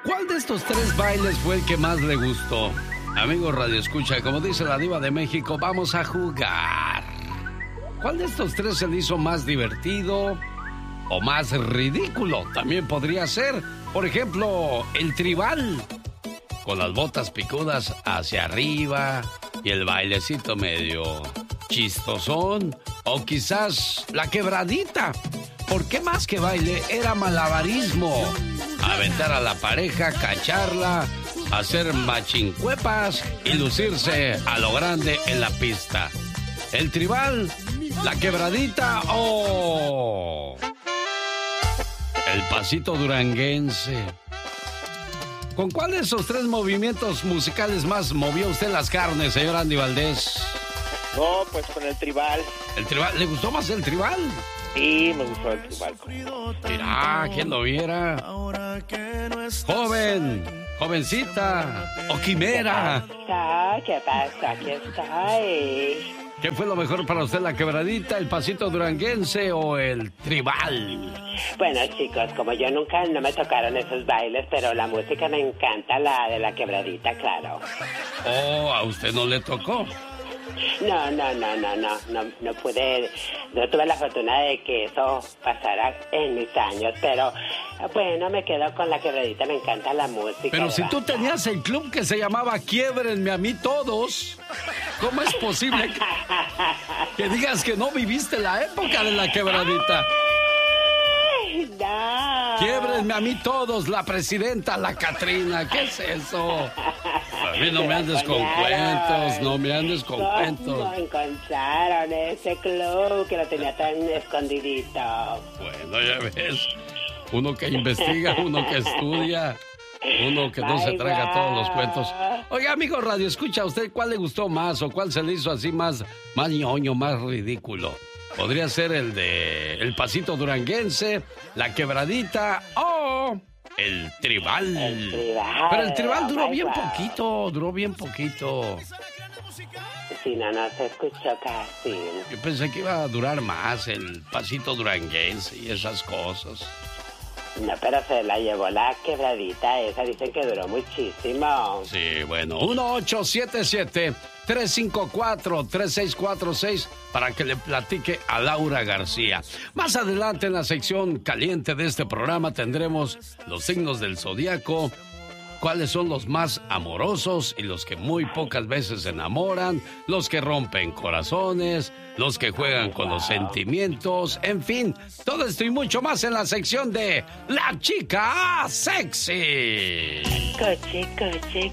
¿Cuál de estos tres bailes fue el que más le gustó? Amigo Radio Escucha, como dice la Diva de México, vamos a jugar. ¿Cuál de estos tres se le hizo más divertido o más ridículo? También podría ser, por ejemplo, el tribal, con las botas picudas hacia arriba y el bailecito medio chistosón, o quizás la quebradita. ¿Por qué más que baile? Era malabarismo. Aventar a la pareja, cacharla, hacer machincuepas y lucirse a lo grande en la pista. El tribal, la quebradita o el pasito duranguense. ¿Con cuál de esos tres movimientos musicales más movió usted las carnes, señor Andy Valdés? No, pues con el tribal. ¿El tribal? ¿Le gustó más el tribal? Sí, me gustó el tribal. Mirá, ¿quién lo viera? Joven, jovencita o quimera. ¿Qué pasa? Aquí estoy. ¿Qué fue lo mejor para usted, la quebradita, el pasito duranguense o el tribal? Bueno, chicos, como yo nunca no me tocaron esos bailes, pero la música me encanta, la de la quebradita, claro. Oh, ¿a usted no le tocó? No pude, no tuve la fortuna de que eso pasara en mis años, pero bueno, me quedo con la quebradita, me encanta la música. Pero si tú tenías el club que se llamaba Quiébrenme a mí todos, ¿cómo es posible que digas que no viviste la época de la quebradita? No. Quiébrenme a mí todos, la presidenta, la Catrina, ¿qué es eso? A mí no me andes con cuentos, no me andes con cuentos. No encontraron ese club que lo tenía tan escondidito. Bueno, ya ves, uno que investiga, uno que estudia, uno que no se traga todos los cuentos. Oiga, amigo Radio Escucha, ¿a usted cuál le gustó más o cuál se le hizo así más ñoño, más ridículo? Podría ser el pasito duranguense, la quebradita o el tribal. El tribal. Pero el tribal duró bien wow. poquito. Sí, no se escuchó casi. Yo pensé que iba a durar más el pasito duranguense y esas cosas. No, pero se la llevó la quebradita esa, dicen que duró muchísimo. Sí, bueno, 1877-354-3646 para que le platique a Laura García. Más adelante en la sección caliente de este programa tendremos los signos del zodiaco, cuáles son los más amorosos y los que muy pocas veces se enamoran, los que rompen corazones, los que juegan con los sentimientos, en fin, todo esto y mucho más en la sección de La Chica Sexy. Coche,